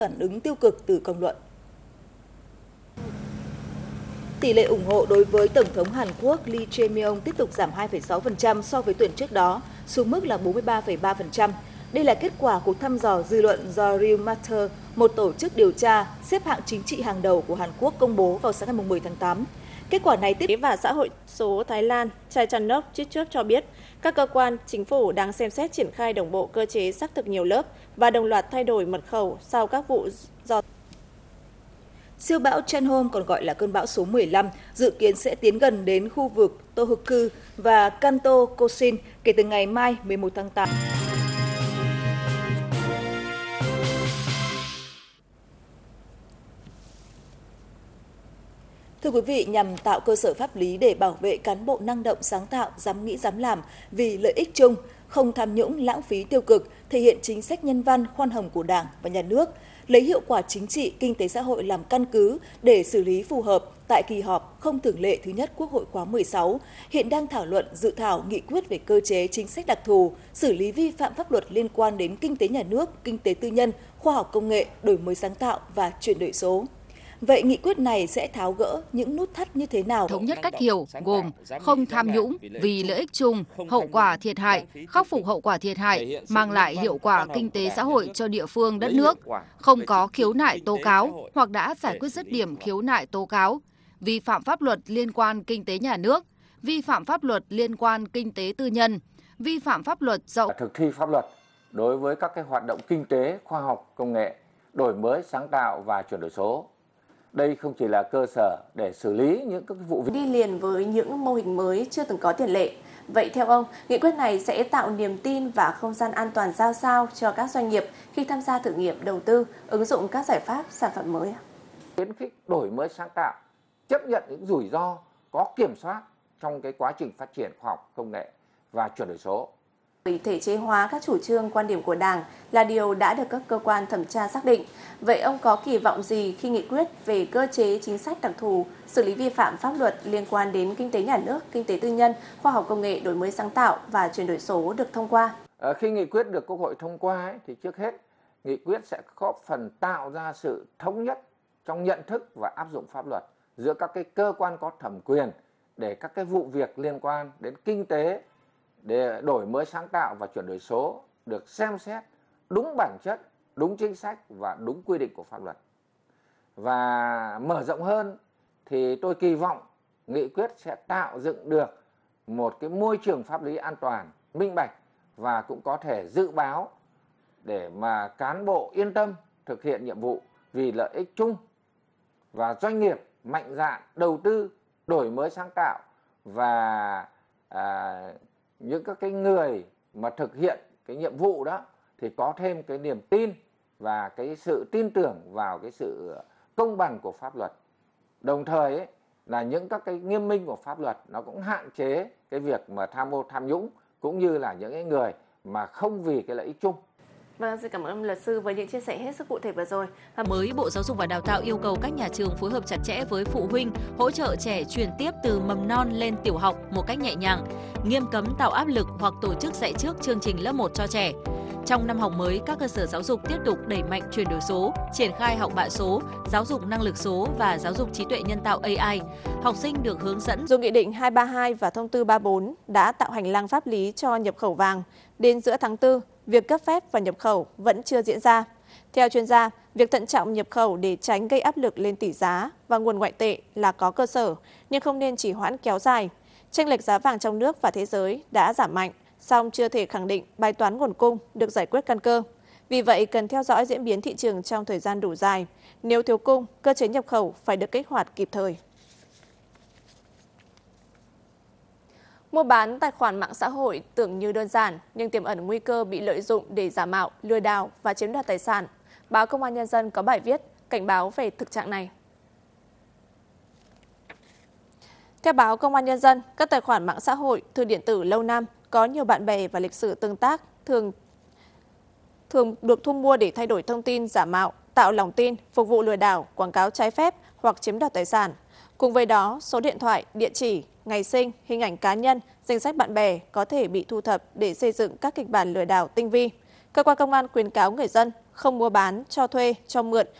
phản ứng tiêu cực từ công luận. Tỷ lệ ủng hộ đối với Tổng thống Hàn Quốc Lee Jae-myung tiếp tục giảm 2,6% so với tuần trước đó, xuống mức là 43,3%. Đây là kết quả cuộc thăm dò dư luận do Real Matter, một tổ chức điều tra xếp hạng chính trị hàng đầu của Hàn Quốc công bố vào sáng ngày 10 tháng 8. Kết quả này và xã hội số Thái Lan Chaichanok Chitchup cho biết, các cơ quan chính phủ đang xem xét triển khai đồng bộ cơ chế xác thực nhiều lớp và đồng loạt thay đổi mật khẩu sau các vụ do siêu bão Chanhom, còn gọi là cơn bão số 15, dự kiến sẽ tiến gần đến khu vực Tohoku và Kanto Kosin kể từ ngày mai 11 tháng 8. Thưa quý vị, nhằm tạo cơ sở pháp lý để bảo vệ cán bộ năng động sáng tạo, dám nghĩ dám làm vì lợi ích chung, không tham nhũng lãng phí tiêu cực, thể hiện chính sách nhân văn khoan hồng của Đảng và Nhà nước, lấy hiệu quả chính trị, kinh tế xã hội làm căn cứ để xử lý phù hợp, tại kỳ họp không thường lệ thứ nhất Quốc hội khóa 16, hiện đang thảo luận dự thảo nghị quyết về cơ chế chính sách đặc thù, xử lý vi phạm pháp luật liên quan đến kinh tế nhà nước, kinh tế tư nhân, khoa học công nghệ, đổi mới sáng tạo và chuyển đổi số. Vậy nghị quyết này sẽ tháo gỡ những nút thắt như thế nào? Thống nhất cách hiểu gồm không tham nhũng vì lợi ích chung, hậu quả thiệt hại, khắc phục hậu quả thiệt hại, mang lại hiệu quả kinh tế xã hội cho địa phương đất nước, không có khiếu nại tố cáo hoặc đã giải quyết dứt điểm khiếu nại tố cáo, vi phạm pháp luật liên quan kinh tế nhà nước, vi phạm pháp luật liên quan kinh tế tư nhân, vi phạm pháp luật thực thi pháp luật đối với các cái hoạt động kinh tế, khoa học, công nghệ, đổi mới sáng tạo và chuyển đổi số. Đây không chỉ là cơ sở để xử lý những các vụ việc đi liền với những mô hình mới chưa từng có tiền lệ. Vậy theo ông, nghị quyết này sẽ tạo niềm tin và không gian an toàn ra sao cho các doanh nghiệp khi tham gia thử nghiệm đầu tư, ứng dụng các giải pháp sản phẩm mới? Khuyến khích đổi mới sáng tạo, chấp nhận những rủi ro, có kiểm soát trong cái quá trình phát triển khoa học, công nghệ và chuyển đổi số. Thể chế hóa các chủ trương quan điểm của Đảng là điều đã được các cơ quan thẩm tra xác định. Vậy ông có kỳ vọng gì khi nghị quyết về cơ chế chính sách đặc thù xử lý vi phạm pháp luật liên quan đến kinh tế nhà nước, kinh tế tư nhân, khoa học công nghệ, đổi mới sáng tạo và chuyển đổi số được thông qua? Khi nghị quyết được Quốc hội thông qua thì trước hết nghị quyết sẽ góp phần tạo ra sự thống nhất trong nhận thức và áp dụng pháp luật giữa các cái cơ quan có thẩm quyền để các cái vụ việc liên quan đến kinh tế, để đổi mới sáng tạo và chuyển đổi số được xem xét đúng bản chất, đúng chính sách và đúng quy định của pháp luật. Và mở rộng hơn thì tôi kỳ vọng nghị quyết sẽ tạo dựng được một cái môi trường pháp lý an toàn, minh bạch và cũng có thể dự báo để mà cán bộ yên tâm thực hiện nhiệm vụ vì lợi ích chung, và doanh nghiệp mạnh dạn đầu tư, đổi mới sáng tạo và những các cái người mà thực hiện cái nhiệm vụ đó thì có thêm cái niềm tin và cái sự tin tưởng vào cái sự công bằng của pháp luật. Đồng thời ấy, là những các cái nghiêm minh của pháp luật nó cũng hạn chế cái việc mà tham ô tham nhũng cũng như là những cái người mà không vì cái lợi ích chung. Vâng, xin cảm ơn luật sư với những chia sẻ hết sức cụ thể vừa rồi. Mới, Bộ Giáo dục và Đào tạo yêu cầu các nhà trường phối hợp chặt chẽ với phụ huynh, hỗ trợ trẻ chuyển tiếp từ mầm non lên tiểu học một cách nhẹ nhàng, nghiêm cấm tạo áp lực hoặc tổ chức dạy trước chương trình lớp 1 cho trẻ. Trong năm học mới, các cơ sở giáo dục tiếp tục đẩy mạnh chuyển đổi số, triển khai học bạ số, giáo dục năng lực số và giáo dục trí tuệ nhân tạo AI. Học sinh được hướng dẫn. Dù Nghị định 232 và Thông tư 34 đã tạo hành lang pháp lý cho nhập khẩu vàng, đến giữa tháng 4, việc cấp phép và nhập khẩu vẫn chưa diễn ra. Theo chuyên gia, việc thận trọng nhập khẩu để tránh gây áp lực lên tỷ giá và nguồn ngoại tệ là có cơ sở, nhưng không nên trì hoãn kéo dài. Chênh lệch giá vàng trong nước và thế giới đã giảm mạnh, song chưa thể khẳng định bài toán nguồn cung được giải quyết căn cơ. Vì vậy, cần theo dõi diễn biến thị trường trong thời gian đủ dài. Nếu thiếu cung, cơ chế nhập khẩu phải được kích hoạt kịp thời. Mua bán tài khoản mạng xã hội tưởng như đơn giản nhưng tiềm ẩn nguy cơ bị lợi dụng để giả mạo, lừa đảo và chiếm đoạt tài sản. Báo Công an Nhân dân có bài viết cảnh báo về thực trạng này. Theo báo Công an Nhân dân, các tài khoản mạng xã hội, thư điện tử lâu năm có nhiều bạn bè và lịch sử tương tác thường được thu mua để thay đổi thông tin giả mạo, tạo lòng tin, phục vụ lừa đảo, quảng cáo trái phép hoặc chiếm đoạt tài sản. Cùng với đó, số điện thoại, địa chỉ, ngày sinh, hình ảnh cá nhân, danh sách bạn bè có thể bị thu thập để xây dựng các kịch bản lừa đảo tinh vi. Cơ quan công an khuyến cáo người dân không mua bán, cho thuê, cho mượn,